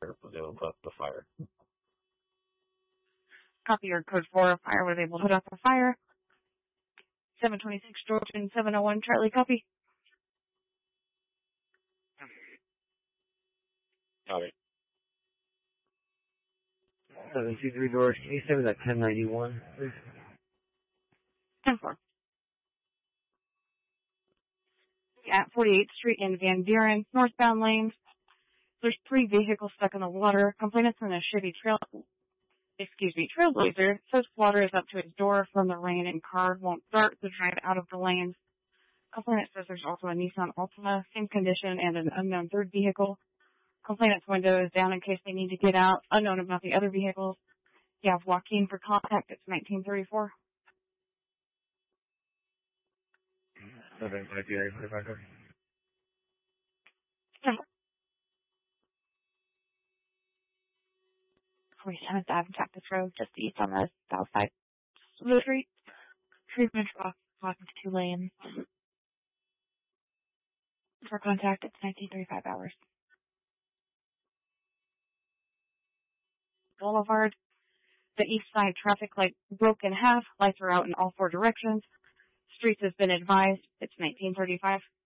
the fire. Copy your code 4. Fire was able to put out the fire. 726 Georgian 701 Charlie, copy. Copy. 723 George, can you send me that 1091, please? 10-4. At 48th Street in Van Buren, northbound lanes. There's 3 vehicles stuck in the water. Complainant's in a Chevy Trailblazer. Says water is up to his door from the rain and car won't start to drive out of the lanes. Complainant says there's also a Nissan Altima, same condition, and an unknown third vehicle. Complainant's window is down in case they need to get out. Unknown about the other vehicles. You have Joaquin for contact. It's 1934. Okay, might be right if I go. 47th Avenue, Cactus Road, just east on the south side of the street. Treatment truck walking to 2 lanes. For contact, it's 1935 hours. Boulevard. The east side traffic light broke in half. Lights are out in all 4 directions. Streets has been advised. It's 1935.